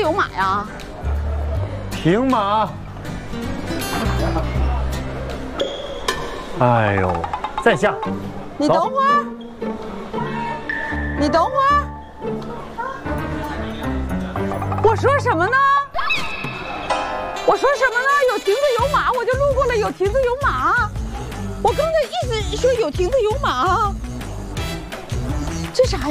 有马呀？ 停马！哎呦，在下。 你等会儿，你等会儿，我说什么呢？我说什么呢？有亭子有马，我就路过了有亭子有马。我刚才一直说有亭子有马，这啥呀？